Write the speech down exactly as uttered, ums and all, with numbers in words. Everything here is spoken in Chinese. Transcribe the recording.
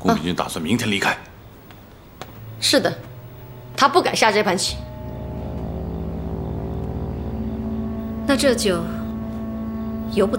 宫秉钧打算明天离开。 是的，他不敢下这盘棋。 那这就由不得。